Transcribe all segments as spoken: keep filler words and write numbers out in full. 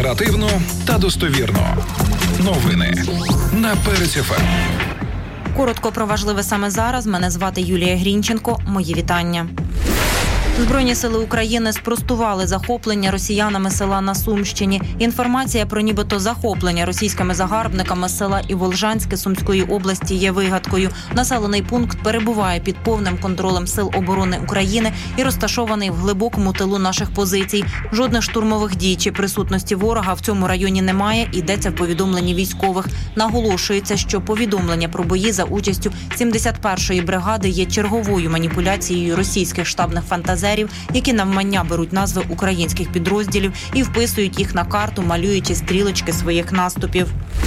Оперативно та достовірно. Новини на Перець еф ем. Коротко про важливе саме зараз. Мене звати Юлія Грінченко. Мої вітання. Збройні сили України спростували захоплення росіянами села на Сумщині. Інформація про нібито захоплення російськими загарбниками села Іволжанське Сумської області є вигадкою. Населений пункт перебуває під повним контролем Сил оборони України і розташований в глибокому тилу наших позицій. Жодних штурмових дій чи присутності ворога в цьому районі немає, йдеться в повідомленні військових. Наголошується, що повідомлення про бої за участю сімдесят першої бригади є черговою маніпуляцією російських штабних фантазерів, які навмання беруть назви українських підрозділів і вписують їх на карту, малюючи стрілочки своїх наступів.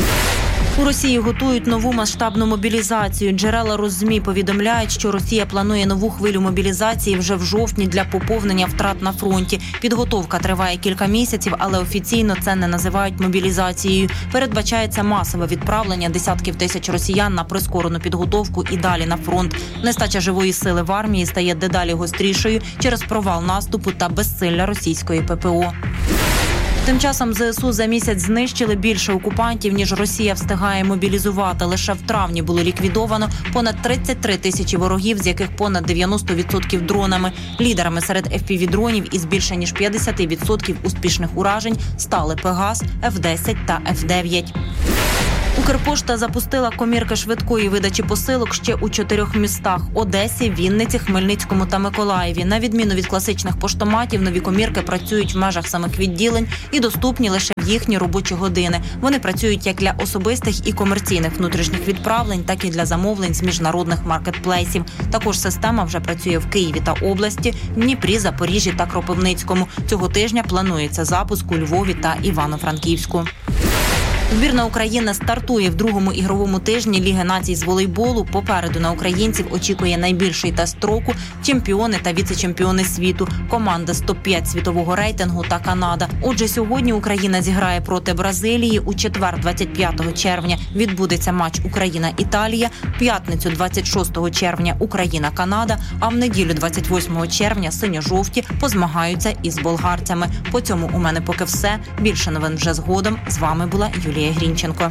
У Росії готують нову масштабну мобілізацію. Джерела Росзмі повідомляють, що Росія планує нову хвилю мобілізації вже в жовтні для поповнення втрат на фронті. Підготовка триває кілька місяців, але офіційно це не називають мобілізацією. Передбачається масове відправлення десятків тисяч росіян на прискорену підготовку і далі на фронт. Нестача живої сили в армії стає дедалі гострішою через провал наступу та безсилля російської пе пе о. Тим часом зе ес у за місяць знищили більше окупантів, ніж Росія встигає мобілізувати. Лише в травні було ліквідовано понад тридцять три тисячі ворогів, з яких понад дев'яносто відсотків дронами. Лідерами серед еф пі ві-дронів із більше ніж п'ятдесят відсотків успішних уражень стали Пегас, еф десять та еф дев'ять. Укрпошта запустила комірки швидкої видачі посилок ще у чотирьох містах – Одесі, Вінниці, Хмельницькому та Миколаєві. На відміну від класичних поштоматів, нові комірки працюють в межах самих відділень і доступні лише в їхні робочі години. Вони працюють як для особистих і комерційних внутрішніх відправлень, так і для замовлень з міжнародних маркетплейсів. Також система вже працює в Києві та області, Дніпрі, Запоріжжі та Кропивницькому. Цього тижня планується запуск у Львові та Івано-Франківську. Збірна України стартує в другому ігровому тижні Ліги націй з волейболу. Попереду на українців очікує найбільший тест року – чемпіони та віце-чемпіони світу, команда з топ п'ять світового рейтингу та Канада. Отже, сьогодні Україна зіграє проти Бразилії. У четвер, двадцять п'ятого червня, відбудеться матч Україна-Італія. В п'ятницю, двадцять шостого червня, Україна-Канада. А в неділю, двадцять восьмого червня, синьо-жовті позмагаються із болгарцями. По цьому у мене поки все. Більше новин вже згодом. З вами була Юлія Грінченко.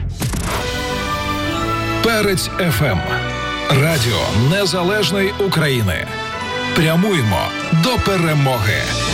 Перець еф ем. Радіо Незалежної України. Прямуємо до перемоги.